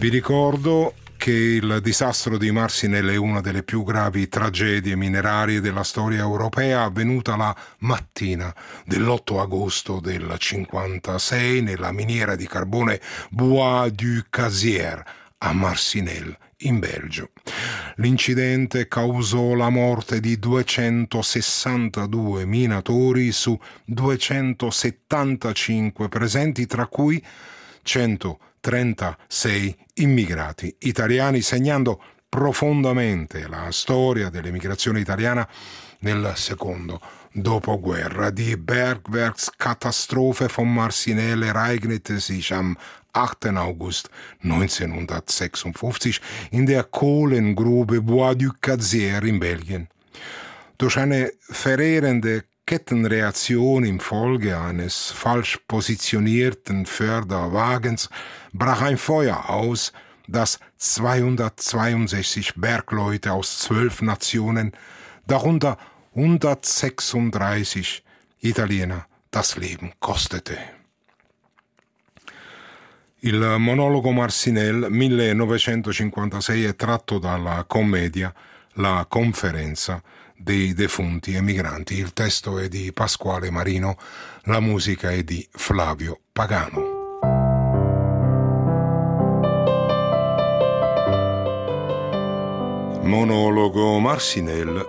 Vi ricordo che il disastro di Marcinelle è una delle più gravi tragedie minerarie della storia europea, avvenuta la mattina dell'8 agosto del 56 nella miniera di carbone Bois du Cazier a Marcinelle, in Belgio. L'incidente causò la morte di 262 minatori su 275 presenti, tra cui 136 immigrati italiani, segnando profondamente la storia dell'emigrazione italiana nel secondo dopoguerra. Die Bergwerkskatastrophe von Marcinelle ereignete sich am 8. August 1956 in der Kohlengrube Bois du Cazier in Belgien. Durch eine verheerende Kettenreaktion infolge eines falsch positionierten Förderwagens brach ein Feuer aus, das 262 Bergleute aus 12 Nationen, darunter 136 Italiener, das Leben kostete. Il monologo Marcinelle 1956 è tratto dalla commedia La conferenza dei defunti emigranti. Il testo è di Pasquale Marino, la musica è di Flavio Pagano. Monologo Marcinelle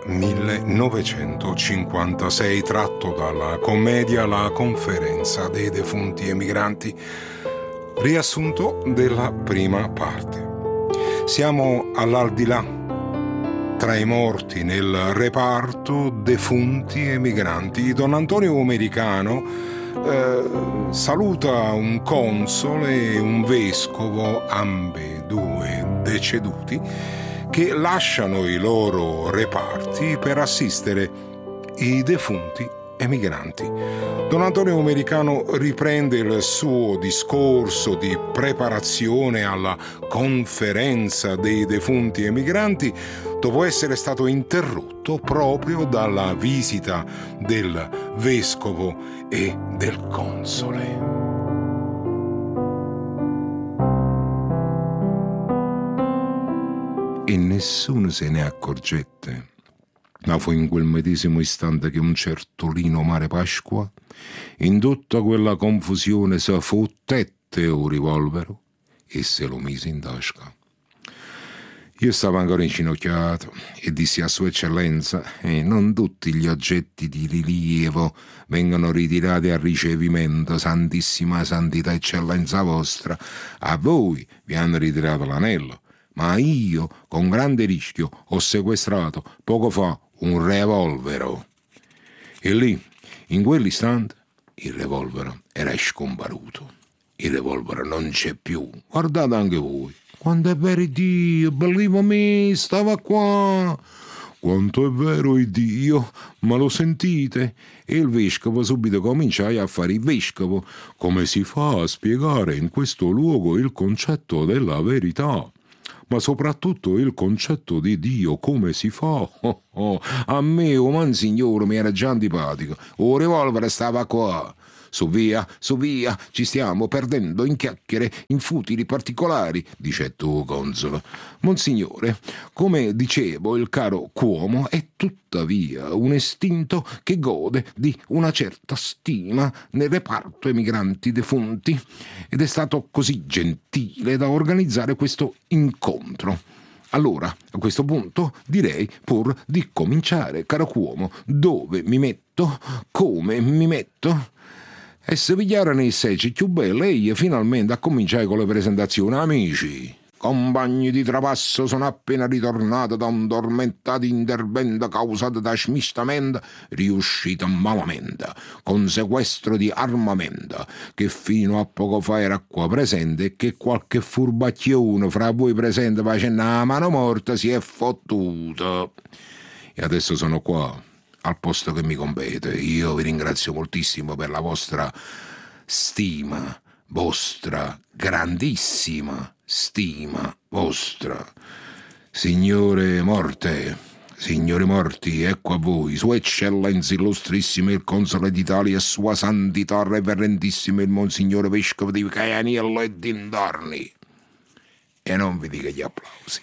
1956, tratto dalla commedia La conferenza dei defunti emigranti. Riassunto della prima parte. Siamo all'aldilà, tra i morti nel reparto defunti e migranti. Don Antonio Americano saluta un console e un vescovo, ambedue deceduti, che lasciano i loro reparti per assistere i defunti emigranti. Don Antonio Americano riprende il suo discorso di preparazione alla conferenza dei defunti emigranti dopo essere stato interrotto proprio dalla visita del vescovo e del console. E nessuno se ne accorgette. Ma fu in quel medesimo istante che un certo Lino Mare Pasqua, in tutta quella confusione, si fottette un rivolvero e se lo mise in tasca. Io stavo ancora inginocchiato e dissi a Sua Eccellenza: non tutti gli oggetti di rilievo vengono ritirati al ricevimento, Santissima Santità Eccellenza vostra. A voi vi hanno ritirato l'anello, ma io, con grande rischio, ho sequestrato poco fa un revolvero. E lì, in quell'istante, il revolvero era scomparuto. Il revolvero non c'è più. Guardate anche voi. Quanto è vero Dio, believe me, stava qua. Quanto è vero Dio, ma lo sentite? E il vescovo subito cominciai a fare il vescovo. Come si fa a spiegare in questo luogo il concetto della verità? Ma soprattutto il concetto di Dio, come si fa? A me, Monsignore, mi era già antipatico. Il revolver stava qua. Su via, ci stiamo perdendo in chiacchiere, in futili particolari, dice tu, console. Monsignore, come dicevo, il caro Cuomo è tuttavia un estinto che gode di una certa stima nel reparto emigranti defunti ed è stato così gentile da organizzare questo incontro. Allora, a questo punto, direi pur di cominciare, caro Cuomo. Dove mi metto? Come mi metto? E se pigliare nei seci più belle, io finalmente a cominciare con le presentazioni. Amici, compagni di trapasso, sono appena ritornato da un tormentato intervento causato da smistamento riuscito malamente, con sequestro di armamento, che fino a poco fa era qua presente e che qualche furbacchione fra voi presente facendo la mano morta si è fottuto. E adesso sono qua, al posto che mi compete. Io vi ringrazio moltissimo per la vostra stima, vostra grandissima stima vostra. Signori morti, ecco a voi, Sua Eccellenza Illustrissima il Console d'Italia e Sua Santità Reverendissima il Monsignore Vescovo di Caianiello e dintorni. e non vi dica gli applausi.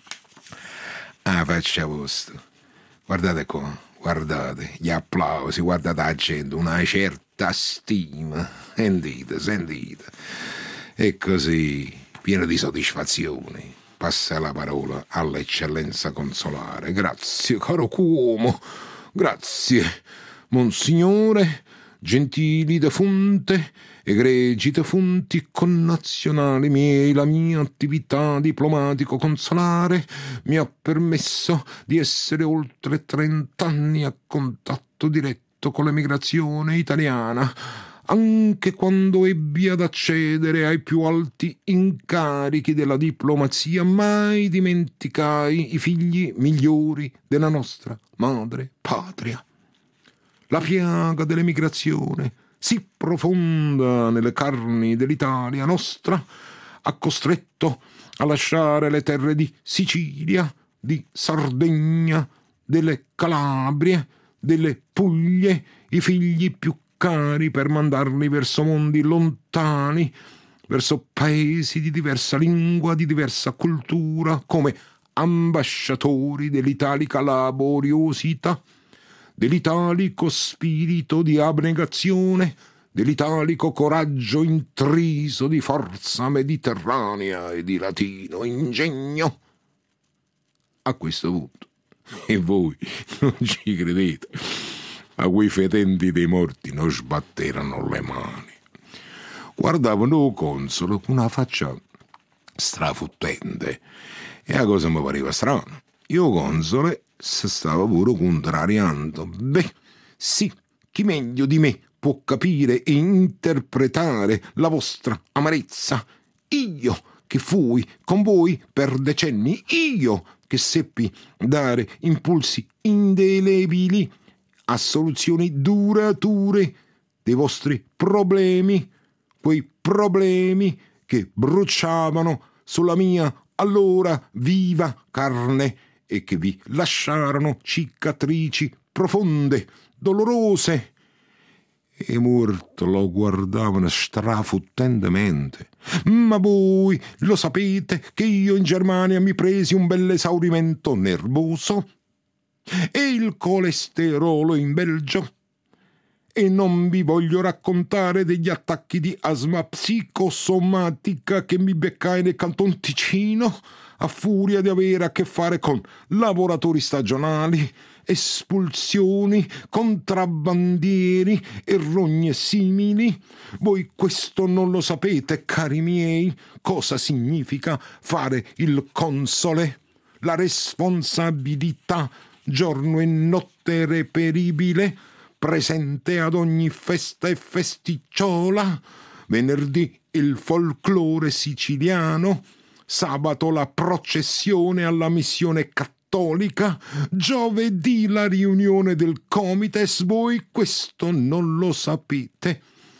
Ah, faccia vostra. Guardate qua, guardate, gli applausi, guardate la gente, una certa stima. Sentite. E così, pieno di soddisfazione, passa la parola all'eccellenza consolare. Grazie, caro Cuomo, grazie, monsignore, gentili defunte, egregi defunti connazionali miei, la mia attività diplomatico-consolare mi ha permesso di essere oltre 30 anni a contatto diretto con l'emigrazione italiana, anche quando ebbi ad accedere ai più alti incarichi della diplomazia, mai dimenticai i figli migliori della nostra madre patria. La piaga dell'emigrazione, sì profonda nelle carni dell'Italia nostra, ha costretto a lasciare le terre di Sicilia, di Sardegna, delle Calabrie, delle Puglie, i figli più cari per mandarli verso mondi lontani, verso paesi di diversa lingua, di diversa cultura, come ambasciatori dell'italica laboriosità, dell'italico spirito di abnegazione, dell'italico coraggio intriso di forza mediterranea e di latino ingegno. A questo punto, e voi non ci credete, a quei fetenti dei morti non sbatterono le mani. Guardavano il console con una faccia strafottente e la cosa mi pareva strana. Io console si stava pure contrariando. Beh, sì, chi meglio di me può capire e interpretare la vostra amarezza? Io che fui con voi per decenni, io che seppi dare impulsi indelebili a soluzioni durature dei vostri problemi, quei problemi che bruciavano sulla mia allora viva carne e che vi lasciarono cicatrici profonde, dolorose. E i morti lo guardavano strafottentemente. Ma voi lo sapete che io in Germania mi presi un bel esaurimento nervoso e il colesterolo in Belgio, e non vi voglio raccontare degli attacchi di asma psicosomatica che mi beccai nel Canton Ticino a furia di avere a che fare con lavoratori stagionali, espulsioni, contrabbandieri e rogne simili. Voi questo non lo sapete, cari miei, cosa significa fare il console, la responsabilità giorno e notte reperibile, presente ad ogni festa e festicciola, venerdì il folklore siciliano, sabato la processione alla missione cattolica, giovedì la riunione del Comites. Voi questo non lo sapete.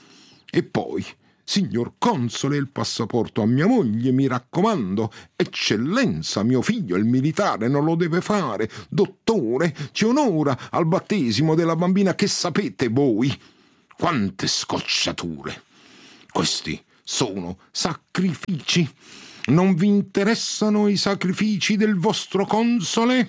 E poi, signor console, il passaporto a mia moglie, mi raccomando. Eccellenza, mio figlio, il militare non lo deve fare. Dottore, ci onora al battesimo della bambina. Che sapete voi? Quante scocciature! Questi sono sacrifici. Non vi interessano i sacrifici del vostro console?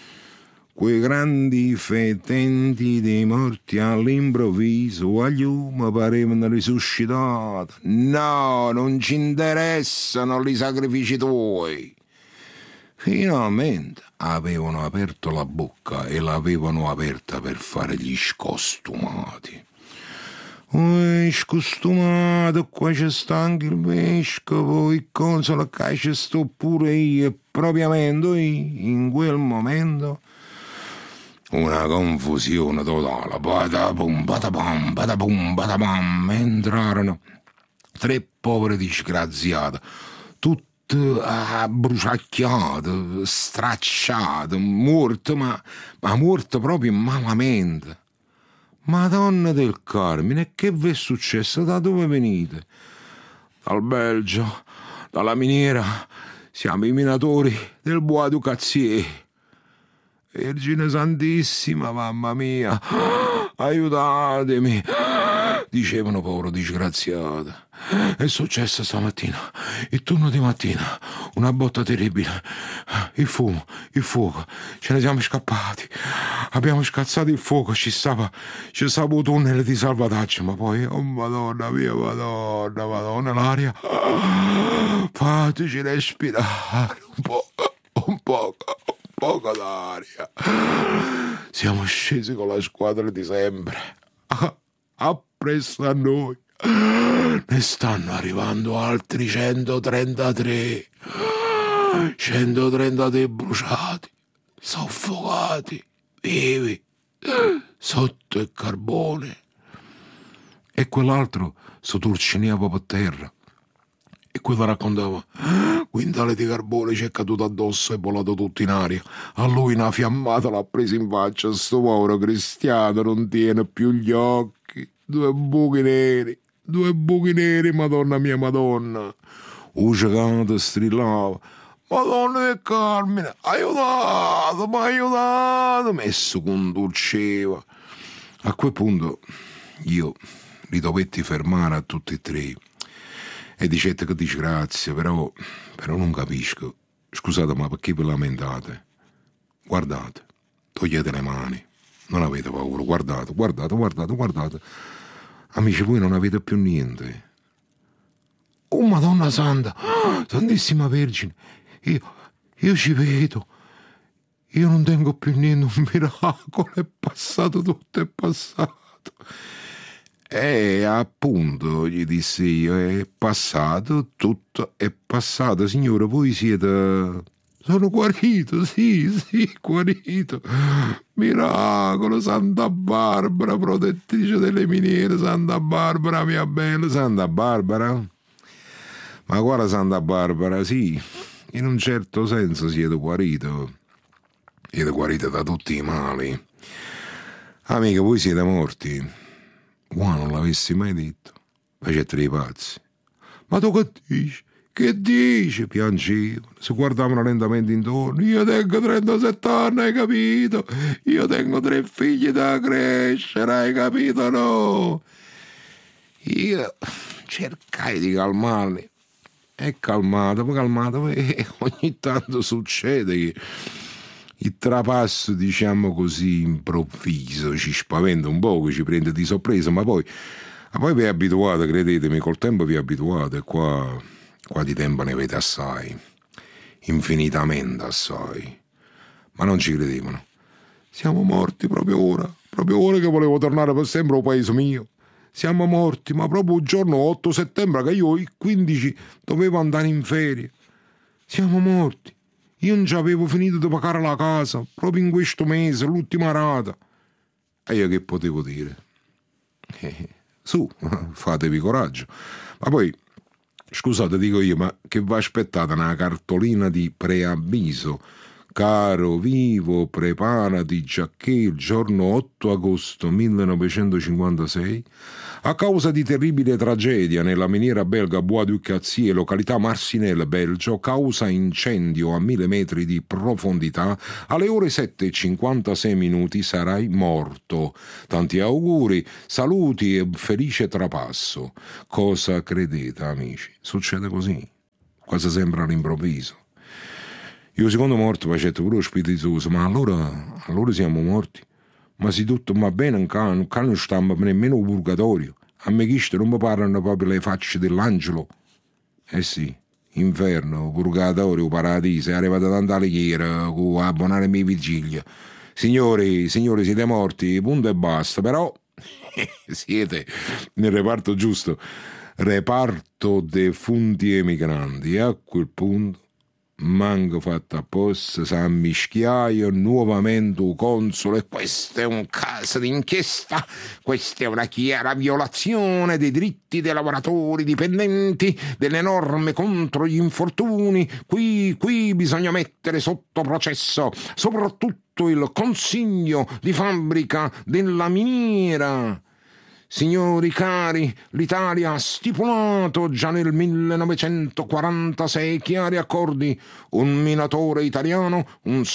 Quei grandi fetenti dei morti all'improvviso agliumi parevano risuscitati. No, non ci interessano i sacrifici tuoi. Finalmente avevano aperto la bocca e l'avevano aperta per fare gli scostumati. Scostumato, qua c'è sta anche il vescovo, il console, qua ci sto pure io, e propriamente in quel momento una confusione totale. Badabum, badabam, badabum, badabam. Entrarono 3 povere disgraziate, tutte bruciacchiate, stracciate, morte, ma morte proprio malamente. Madonna del Carmine, che vi è successo? Da dove venite? Dal Belgio, dalla miniera. Siamo i minatori del Bois du Cazier. Vergine Santissima, mamma mia, aiutatemi. dicevano, povero disgraziato. È successo stamattina, il turno di mattina, una botta terribile. Il fuoco, ce ne siamo scappati. Abbiamo scazzato il fuoco, ci stava un tunnel di salvataggio, ma poi, oh Madonna mia, Madonna, l'aria. Fateci respirare un poco d'aria. Siamo scesi con la squadra di sempre. Appresso a noi ne stanno arrivando altri 133 bruciati, soffocati, vivi sotto il carbone, e quell'altro soturcinava per terra, e quello raccontava: quintale di carbone ci è caduto addosso e volato tutto in aria. A lui una fiammata l'ha presa in faccia. Sto povero Cristiano non tiene più gli occhi. Due buchi neri, Madonna mia, Madonna. Cicante strillava: Madonna che Carmine, aiutato, messo conduceva. A quel punto io li dovetti fermare a tutti e tre e dicette che disgrazia, però non capisco. Scusate, ma perché vi lamentate? Guardate, togliete le mani, non avete paura, guardate. Amici, voi non avete più niente. Oh Madonna Santa, Santissima Vergine, io ci vedo, io non tengo più niente, un miracolo, è passato tutto, è passato. Appunto, gli dissi io, è passato, tutto è passato. Signore, voi siete... Sono guarito, sì, guarito. Miracolo, Santa Barbara, protettrice delle miniere, Santa Barbara, mia bella. Santa Barbara? Ma guarda, Santa Barbara, sì, in un certo senso siete guarito. Siete guarito da tutti i mali. Amica, voi siete morti. Qua non l'avessi mai detto. Facete dei pazzi. Ma tu che dici? Che dici? Piangevano, si guardavano lentamente intorno. Io tengo 37 anni, hai capito? Io tengo 3 figli da crescere, hai capito, no? Io cercai di calmarli. E calmato, e ogni tanto succede che il trapasso, diciamo così, improvviso ci spaventa un po', ci prende di sorpresa, ma poi vi abituate, credetemi, col tempo vi abituate, qua di tempo ne avete assai, infinitamente assai. Ma non ci credevano. Siamo morti proprio ora che volevo tornare per sempre al paese mio. Siamo morti, ma proprio il giorno 8 settembre, che io il 15 dovevo andare in ferie. Siamo morti. Io non ci avevo finito di pagare la casa, proprio in questo mese, l'ultima rata. E io che potevo dire? Su, fatevi coraggio. Ma poi, scusate, dico io, ma che vi aspettate una cartolina di preavviso? Caro vivo, preparati giacché il giorno 8 agosto 1956, a causa di terribile tragedia nella miniera belga Bois du Cazier, località Marcinelle, Belgio, causa incendio a 1000 metri di profondità, alle ore 7:56 sarai morto. Tanti auguri, saluti e felice trapasso. Cosa credete, amici? Succede così, quasi sempre all'improvviso. Io secondo morto facetto pure spiritoso, ma allora siamo morti. Ma se tutto va bene, non stiamo nemmeno in purgatorio. A me questo non mi parlano proprio le facce dell'angelo. Eh sì, inferno, purgatorio, paradiso, è arrivata tanta alleghiera, a abbonare le mie vigilie. Signori, siete morti, punto e basta, però siete nel reparto giusto, reparto defunti emigranti, e a quel punto manco fatto apposta, s'ammischiaio nuovamente un console. Questo è un caso d'inchiesta, questa è una chiara violazione dei diritti dei lavoratori dipendenti, delle norme contro gli infortuni. Qui bisogna mettere sotto processo soprattutto il consiglio di fabbrica della miniera. Signori cari, l'Italia ha stipulato già nel 1946 chiari accordi. Un minatore italiano, un sacco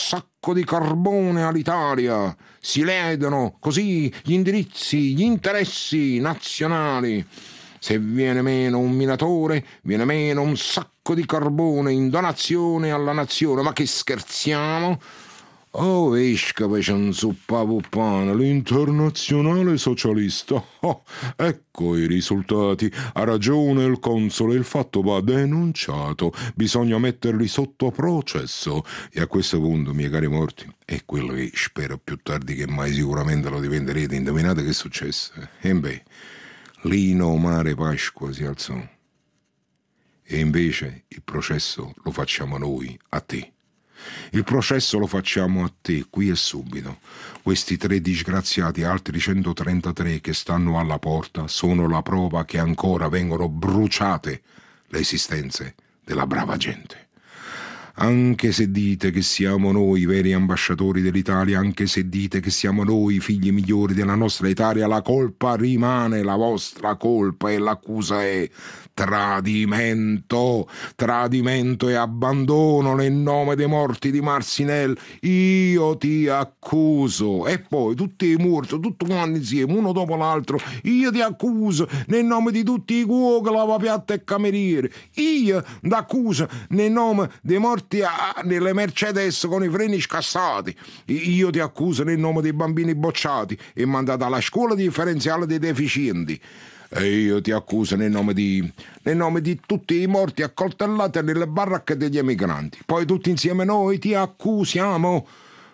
sacco di carbone all'Italia. Si ledono così gli indirizzi, gli interessi nazionali. Se viene meno un minatore, viene meno un sacco di carbone in donazione alla nazione. Ma che scherziamo? Oh, vescovo, c'è un zuppapuppano, l'internazionale socialista. Oh, ecco i risultati. Ha ragione il console, il fatto va denunciato. Bisogna metterli sotto processo. E a questo punto, miei cari morti, è quello che spero più tardi che mai sicuramente lo diventerete. Indovinate che è successo? E beh, Lino Mare Pasqua si alzò. E invece il processo lo facciamo noi, a te. Il processo lo facciamo a te, qui e subito. Questi 3 disgraziati e altri 133 che stanno alla porta sono la prova che ancora vengono bruciate le esistenze della brava gente. Anche se dite che siamo noi i veri ambasciatori dell'Italia, anche se dite che siamo noi i figli migliori della nostra Italia, la colpa rimane la vostra colpa e l'accusa è tradimento e abbandono nel nome dei morti di Marcinelle. Io ti accuso. E poi tutti i morti, tutti quanti insieme, uno dopo l'altro. Io ti accuso nel nome di tutti i cuochi, lavapiatti e camerieri. Io ti accuso nel nome dei morti nelle Mercedes con i freni scassati. Io ti accuso nel nome dei bambini bocciati e mandati alla scuola differenziale dei deficienti. E io ti accuso nel nome di tutti i morti accoltellati nelle baracche degli emigranti. Poi tutti insieme noi ti accusiamo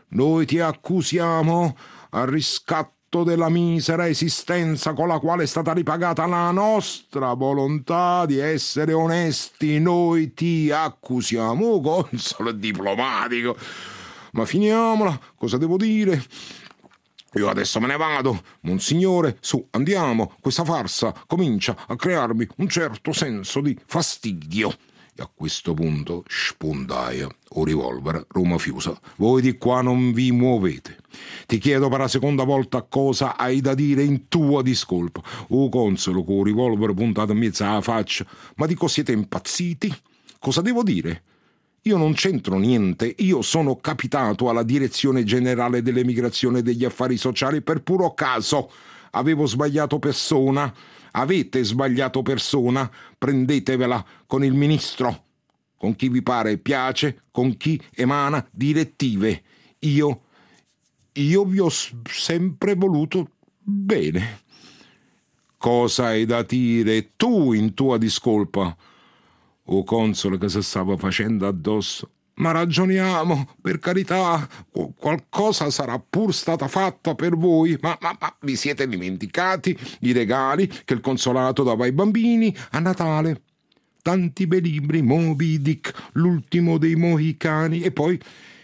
al riscatto della misera esistenza con la quale è stata ripagata la nostra volontà di essere onesti. Noi ti accusiamo, console diplomatico. Ma finiamola, cosa devo dire? Io adesso me ne vado, monsignore, su, andiamo, questa farsa comincia a crearmi un certo senso di fastidio. E a questo punto spuntaia o revolver Roma Fiusa. Voi di qua non vi muovete. Ti chiedo per la seconda volta cosa hai da dire in tua discolpa. O consolo con revolver puntato in mezzo alla faccia. Ma dico, siete impazziti? Cosa devo dire? Io non c'entro niente, io sono capitato alla Direzione Generale dell'Emigrazione e degli Affari Sociali per puro caso. Avevo sbagliato persona, avete sbagliato persona, prendetevela con il ministro, con chi vi pare piace, con chi emana direttive. Io vi ho sempre voluto bene. Cosa hai da dire tu in tua discolpa? O console che si stava facendo addosso. Ma ragioniamo, per carità, qualcosa sarà pur stata fatta per voi, ma vi siete dimenticati i regali che il consolato dava ai bambini a Natale? Tanti bei libri, Moby Dick, l'ultimo dei Mohicani, e poi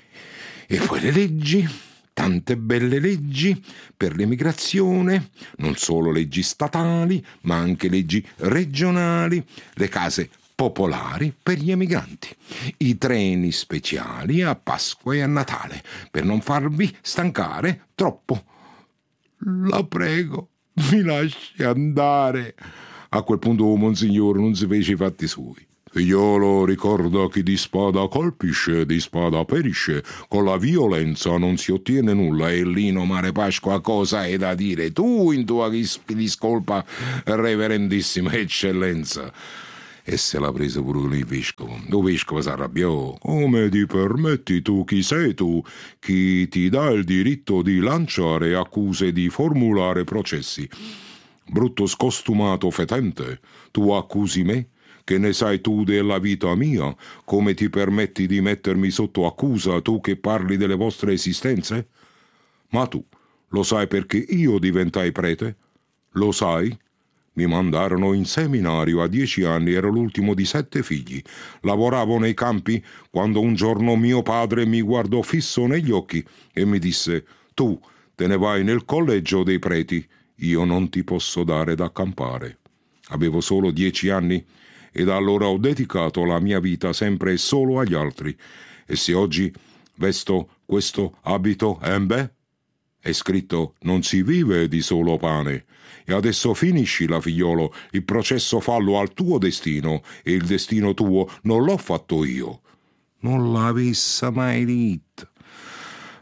le leggi, tante belle leggi per l'emigrazione, non solo leggi statali, ma anche leggi regionali, le case popolari per gli emigranti, i treni speciali a Pasqua e a Natale, per non farvi stancare troppo. La prego, mi lasci andare. A quel punto monsignore non si fece i fatti suoi. Figliolo, ricorda chi di spada colpisce, di spada perisce. Con la violenza non si ottiene nulla. E Lino Mare Pasqua, cosa hai da dire tu in tua discolpa, reverendissima eccellenza? E se l'ha presa pure il vescovo. Il vescovo si arrabbiò. Come ti permetti tu? Chi sei tu? Chi ti dà il diritto di lanciare accuse, di formulare processi? Brutto scostumato fetente, tu accusi me? Che ne sai tu della vita mia? Come ti permetti di mettermi sotto accusa, tu che parli delle vostre esistenze? Ma tu lo sai perché io diventai prete? Lo sai? Mi mandarono in seminario a 10 anni, ero l'ultimo di 7 figli. Lavoravo nei campi quando un giorno mio padre mi guardò fisso negli occhi e mi disse: tu te ne vai nel collegio dei preti, io non ti posso dare da campare. Avevo solo 10 anni e da allora ho dedicato la mia vita sempre e solo agli altri. E se oggi vesto questo abito, è scritto: non si vive di solo pane. E adesso finiscila, figliolo, il processo fallo al tuo destino, e il destino tuo non l'ho fatto io. Non l'avesse mai detto.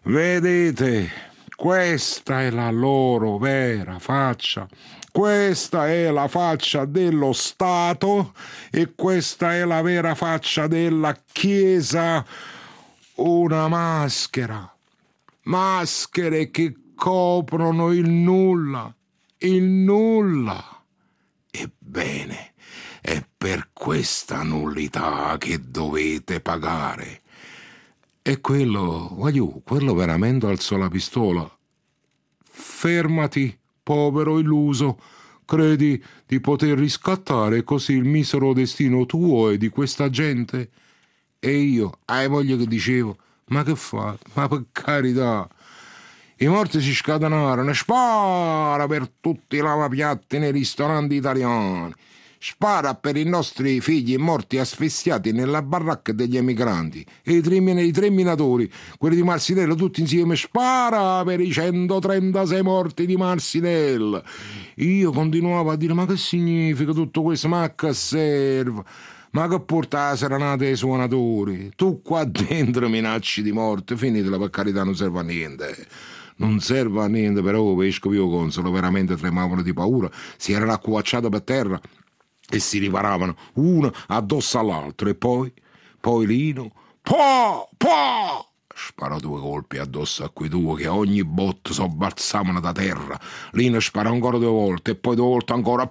Vedete, questa è la loro vera faccia. Questa è la faccia dello Stato e questa è la vera faccia della Chiesa. Una maschera. Maschere che coprono il nulla. Il nulla. Ebbene, è per questa nullità che dovete pagare. E quello veramente alzò la pistola. Fermati, povero illuso. Credi di poter riscattare così il misero destino tuo e di questa gente? E io, hai voglia che dicevo, ma che fa? Ma per carità. I morti si scatenarono, spara per tutti i lavapiatti nei ristoranti italiani, spara per i nostri figli morti asfissiati nella baracca degli emigranti e i tre minatori, quelli di Marsinello tutti insieme, spara per i 136 morti di Marsinello. Io continuavo a dire, ma che significa tutto questo, ma a che serve? Ma che porta la serenata ai suonatori? Tu qua dentro minacci di morte, finitela, per carità, non serve a niente. Non serve a niente, però vescovo consolo veramente tremavano di paura, si erano accuacciati per terra e si riparavano uno addosso all'altro. E poi Lino, sparò 2 colpi addosso a quei 2 che a ogni botto sobbalzavano da terra. Lino sparò ancora 2 volte e poi 2 volte ancora,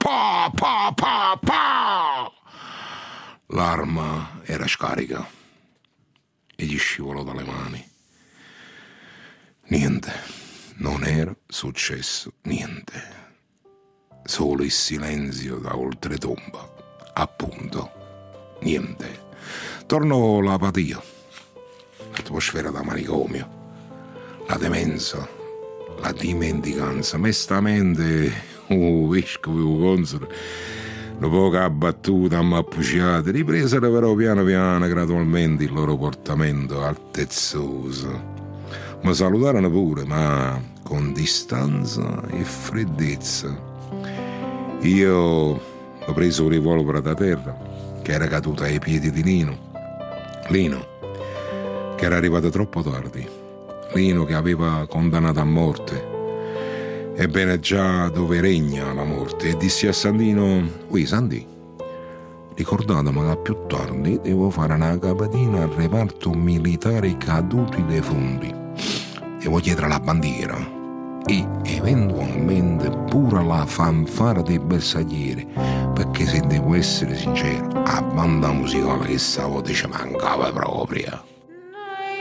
L'arma era scarica e gli scivolò dalle mani. Niente, non era successo niente. Solo il silenzio da oltretomba. Appunto, niente. Tornò l'apatia, l'atmosfera da manicomio, la demenza, la dimenticanza. Mestamente, vescovo console, dopo poche abbattute ammappucciate, ripresero però piano piano, gradualmente, il loro portamento altezzoso. Mi salutarono pure, ma con distanza e freddezza. Io ho preso un revolver da terra, che era caduto ai piedi di Lino, che era arrivato troppo tardi. Lino che aveva condannato a morte. Ebbene già dove regna la morte. E dissi a Sandino, ui Sandi, ricordatemi che più tardi devo fare una capatina al reparto militare caduti dei fondi. Devo chiedere la bandiera e eventualmente pure la fanfara dei bersaglieri, perché se devo essere sincero, a banda musicale che stavo ci mancava proprio.